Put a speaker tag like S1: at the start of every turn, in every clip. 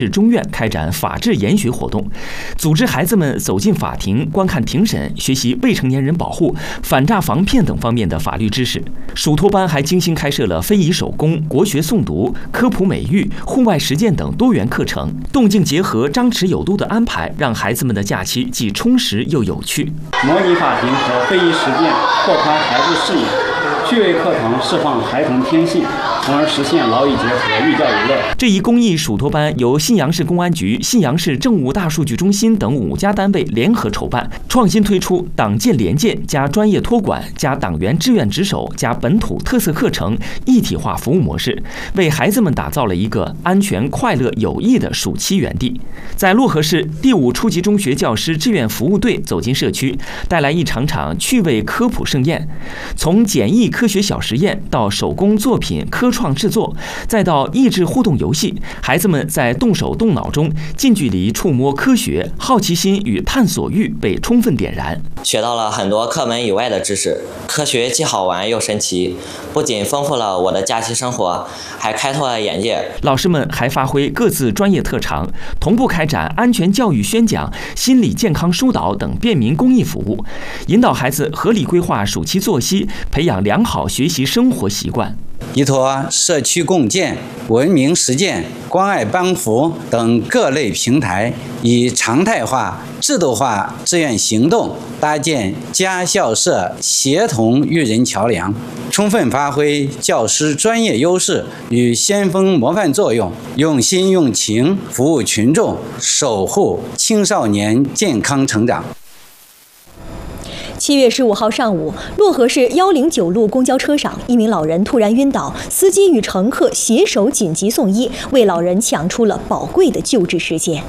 S1: 市中院开展法治研学活动，组织孩子们走进法庭，观看庭审，学习未成年人保护、反诈防骗等方面的法律知识。暑托班还精心开设了非遗手工、国学诵读、科普美育、户外实践等多元课程，动静结合、张弛有度的安排，让孩子们的假期既充实又有趣。
S2: 模拟法庭和非遗实践，拓宽孩子视野；趣味课堂释放孩童天性，从而实现劳逸结合、寓教于乐。
S1: 这一公益暑托班由信阳市公安局、信阳市政务大数据中心等5家单位联合筹办，创新推出党建联建加专业托管加党员志愿值守加本土特色课程一体化服务模式，为孩子们打造了一个安全、快乐、有益的暑期园地。在漯河市第5初级中学教师志愿服务队走进社区，带来一场场趣味科普盛宴，从简易科学小实验到手工作品科创制作，再到益智互动游戏，孩子们在动手动脑中近距离触摸科学，好奇心与探索欲被充分点燃。
S3: 学到了很多课本以外的知识，科学既好玩又神奇，不仅丰富了我的假期生活，还开拓了眼界。
S1: 老师们还发挥各自专业特长，同步开展安全教育宣讲、心理健康疏导等便民公益服务，引导孩子合理规划暑期作息，培养良好学习生活习惯。
S4: 依托社区共建、文明实践、关爱帮扶等各类平台，以常态化、制度化志愿行动搭建家校社协同育人桥梁，充分发挥教师专业优势与先锋模范作用，用心用情服务群众，守护青少年健康成长。
S5: 7月15号上午，漯河市109路公交车上，一名老人突然晕倒，司机与乘客携手紧急送医，为老人抢出了宝贵的救治时间。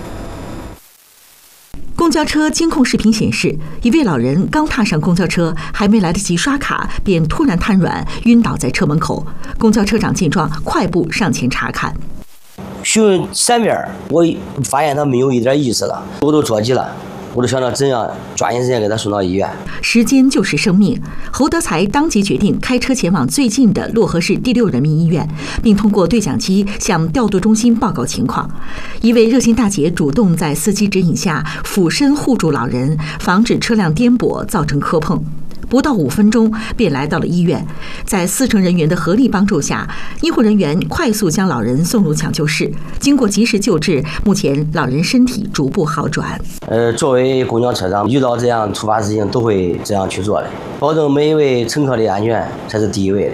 S6: 公交车监控视频显示，一位老人刚踏上公交车，还没来得及刷卡，便突然瘫软，晕倒在车门口。公交车长见状，快步上前查看。
S7: 询问3遍，我发现他没有一点意识了，我都着急了。我就想着怎样抓紧时间给他送到医院。
S6: 时间就是生命。侯德才当即决定开车前往最近的漯河市第6人民医院，并通过对讲机向调度中心报告情况。一位热心大姐主动在司机指引下俯身护住老人，防止车辆颠簸造成磕碰。不到5分钟便来到了医院，在4乘人员的合力帮助下，医护人员快速将老人送入抢救室。经过及时救治，目前老人身体逐步好转。
S7: 作为公交车长，遇到这样突发事情都会这样去做的，保证每一位乘客的安全才是第一位的。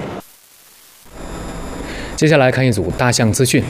S8: 接下来看一组大象资讯。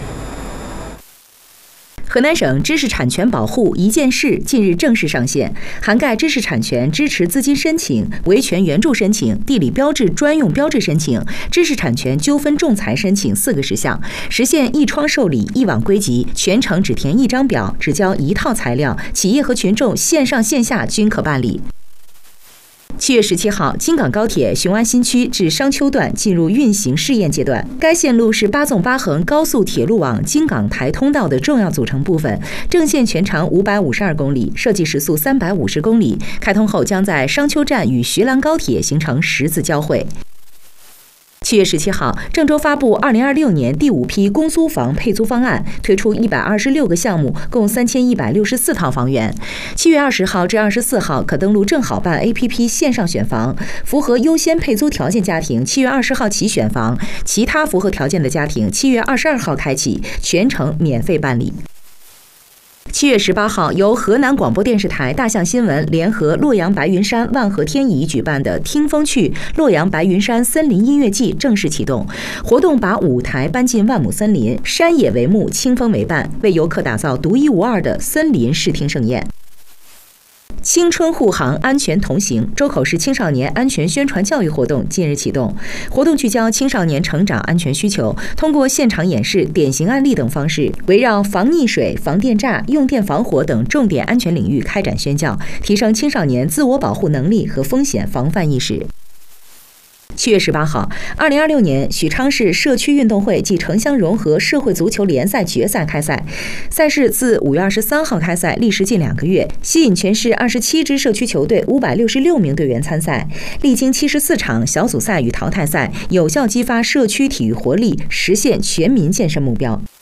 S9: 河南省知识产权保护一件事近日正式上线，涵盖知识产权支持资金申请、维权援助申请、地理标志专用标志申请、知识产权纠纷仲裁申请4个事项，实现一窗受理、一网归集，全程只填1张表，只交1套材料，企业和群众线上线下均可办理。7月17号，京港高铁雄安新区至商丘段进入运行试验阶段。该线路是8纵8横高速铁路网京港台通道的重要组成部分，正线全长552公里，设计时速350公里。开通后将在商丘站与徐兰高铁形成10字交汇。7月17号，郑州发布2026年第5批公租房配租方案，推出126个项目，共3164套房源。7月20号至24号可登录正好办 APP 线上选房，符合优先配租条件家庭7月20号起选房，其他符合条件的家庭7月22号开启，全程免费办理。7月18号，由河南广播电视台、大象新闻联合洛阳白云山万和天怡举办的听风趣洛阳白云山森林音乐季正式启动。活动把舞台搬进万亩森林，山野为幕，清风为伴，为游客打造独一无二的森林视听盛宴。青春护航，安全同行。周口市青少年安全宣传教育活动近日启动，活动聚焦青少年成长安全需求，通过现场演示、典型案例等方式，围绕防溺水、防电炸、用电防火等重点安全领域开展宣教，提升青少年自我保护能力和风险防范意识。7月18号，2026年许昌市社区运动会暨城乡融合社会足球联赛决赛开赛。赛事自5月23号开赛，历时近2个月，吸引全市27支社区球队566名队员参赛。历经74场小组赛与淘汰赛，有效激发社区体育活力，实现全民健身目标。